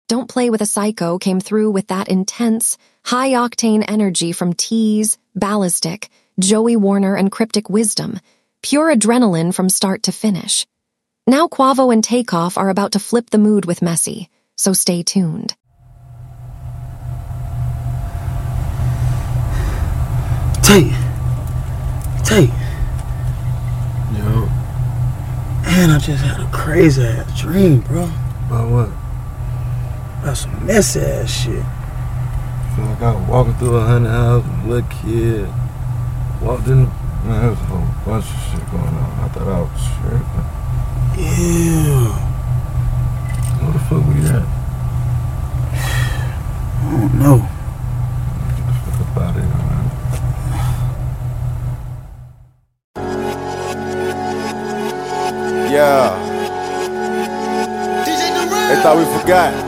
Don't Play with a Psycho came through with that intense, high-octane energy from Tease, Ballistic, Joey Warner, and Cryptic Wisdom. Pure adrenaline from start to finish. Now Quavo and Takeoff are about to flip the mood with Messi, so stay tuned. Tate. Yo. Man, I just had a crazy ass dream, bro. About what? About some messy ass shit. Feel like I was walking through a haunted house, little kid. Walked in, man, there was a whole bunch of shit going on. I thought I was tripping. Yeah. Where the fuck we at? I don't know. Get the fuck up out of here, man. Yeah. They thought we forgot.